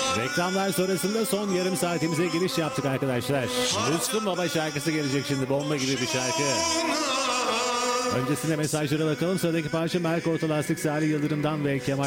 Reklamlar sonrasında son yarım saatimize giriş yaptık arkadaşlar. Müslüm Baba şarkısı gelecek şimdi, bomba gibi bir şarkı. Öncesinde mesajlara bakalım. Sıradaki parça Merk Ortalastik, Salih Yıldırım'dan ve Kemal